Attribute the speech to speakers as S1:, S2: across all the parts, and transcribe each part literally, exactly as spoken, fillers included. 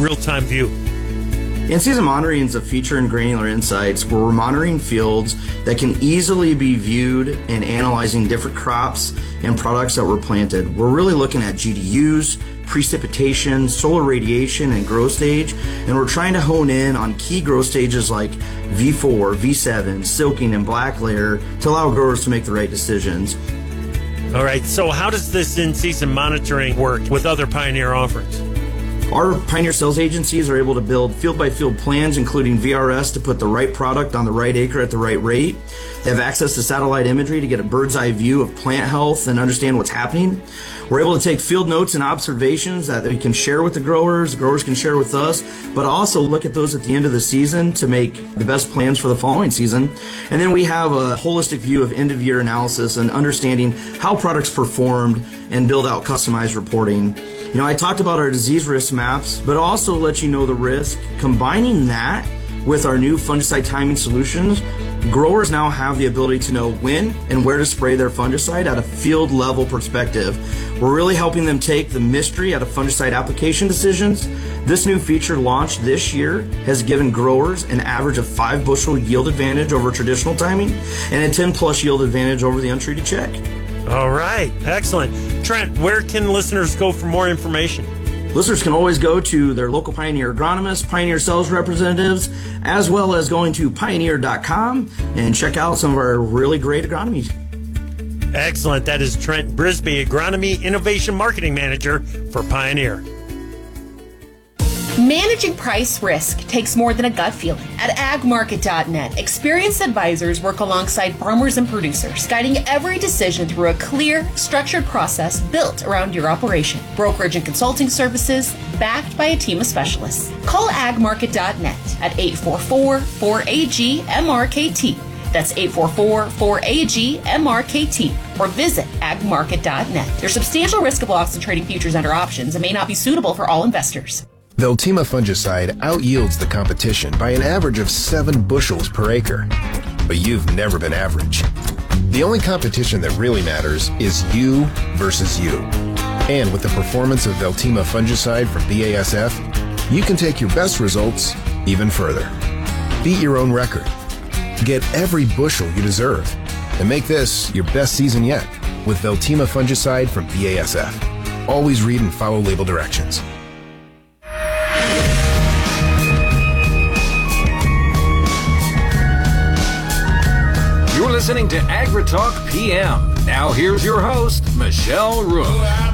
S1: real-time view?
S2: In-season monitoring is a feature in Granular Insights where we're monitoring fields that can easily be viewed and analyzing different crops and products that were planted. We're really looking at G D Us, precipitation, solar radiation, and growth stage, and we're trying to hone in on key growth stages like V four, V seven, silking, and black layer to allow growers to make the right decisions.
S1: All right, so how does this in-season monitoring work with other Pioneer offerings?
S2: Our Pioneer sales agencies are able to build field-by-field plans, including V R S, to put the right product on the right acre at the right rate. They have access to satellite imagery to get a bird's-eye view of plant health and understand what's happening. We're able to take field notes and observations that we can share with the growers, the growers can share with us, but also look at those at the end of the season to make the best plans for the following season. And then we have a holistic view of end-of-year analysis and understanding how products performed and build out customized reporting. You know, I talked about our disease risk maps, but also let you know the risk. Combining that with our new fungicide timing solutions, growers now have the ability to know when and where to spray their fungicide at a field level perspective. We're really helping them take the mystery out of fungicide application decisions. This new feature launched this year has given growers an average of five bushel yield advantage over traditional timing and a ten plus yield advantage over the untreated check.
S1: All right, excellent. Trent, where can listeners go for more information?
S2: Listeners can always go to their local Pioneer agronomists, Pioneer sales representatives, as well as going to pioneer dot com and check out some of our really great agronomy.
S1: Excellent. That is Trent Brisby, Agronomy Innovation Marketing Manager for Pioneer.
S3: Managing price risk takes more than a gut feeling. At ag market dot net, experienced advisors work alongside farmers and producers, guiding every decision through a clear, structured process built around your operation. Brokerage and consulting services backed by a team of specialists. Call ag market dot net at eight four four, four A G, M R K T. That's eight four four, four A G, M R K T. Or visit ag market dot net. There's substantial risk of loss in trading futures under options and may not be suitable for all investors.
S4: Veltima fungicide outyields the competition by an average of seven bushels per acre. But you've never been average. The only competition that really matters is you versus you. And with the performance of Veltima fungicide from B A S F, you can take your best results even further. Beat your own record. Get every bushel you deserve. And make this your best season yet with Veltima fungicide from B A S F. Always read and follow label directions.
S5: You're listening to AgriTalk P M. Now here's your host, Michelle Rook.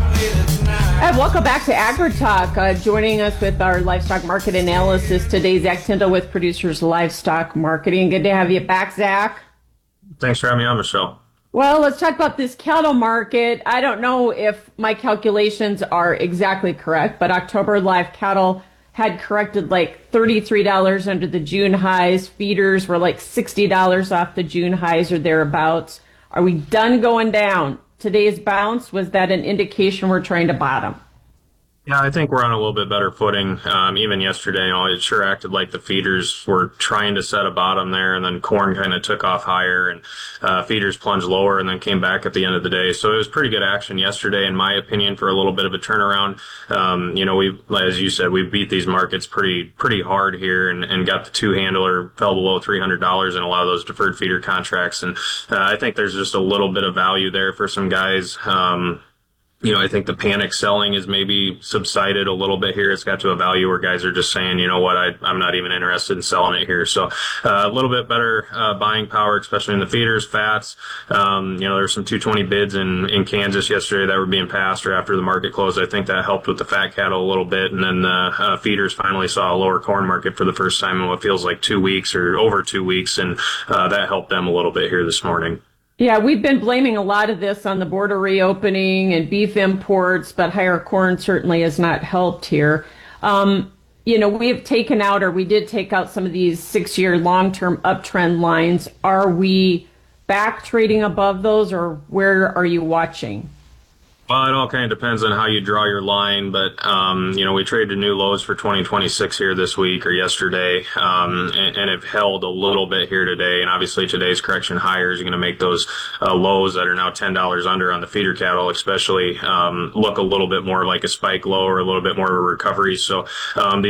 S6: And welcome back to AgriTalk. Uh, joining us with our livestock market analysis today, Zach Tyndall with Producers Livestock Marketing. Good to have you back, Zach.
S7: Thanks for having me on, Michelle.
S6: Well, let's talk about this cattle market. I don't know if my calculations are exactly correct, but October live cattle had corrected like thirty-three dollars under the June highs. Feeders were like sixty dollars off the June highs or thereabouts. Are we done going down? Today's bounce, was that an indication we're trying to bottom?
S7: Yeah, I think we're on a little bit better footing. Um, even yesterday, you know, it sure acted like the feeders were trying to set a bottom there, and then corn kind of took off higher, and uh, feeders plunged lower and then came back at the end of the day. So it was pretty good action yesterday, in my opinion, for a little bit of a turnaround. Um, you know, we, as you said, we beat these markets pretty pretty hard here, and, and got the two-handler fell below three hundred dollars in a lot of those deferred feeder contracts. And uh, I think there's just a little bit of value there for some guys. Um, You know, I think the panic selling is maybe subsided a little bit here. It's got to a value where guys are just saying, you know what, I, I'm not even interested in selling it here. So uh, a little bit better uh, buying power, especially in the feeders, fats. Um, you know, there were some two twenty bids in, in Kansas yesterday that were being passed or after the market closed. I think that helped with the fat cattle a little bit. And then the uh, feeders finally saw a lower corn market for the first time in what feels like two weeks or over two weeks. And uh, that helped them a little bit here this morning.
S6: Yeah, we've been blaming a lot of this on the border reopening and beef imports, but higher corn certainly has not helped here. Um, you know, we've taken out, or we did take out some of these six-year long-term uptrend lines. Are we back trading above those, or where are you watching?
S7: Well, it all kind of depends on how you draw your line, but, um, you know, we traded new lows for twenty twenty-six here this week or yesterday, um, and, and have held a little bit here today. And obviously today's correction higher is going to make those uh, lows that are now ten dollars under on the feeder cattle, especially, um, look a little bit more like a spike low or a little bit more of a recovery. So, um, the